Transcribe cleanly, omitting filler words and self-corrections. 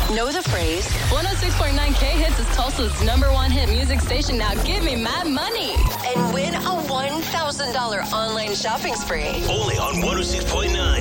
Know the phrase? 106.9 K-Hits is Tulsa's #1 hit music station. Now give me my money. And win a $1,000 online shopping spree. Only on 106.9.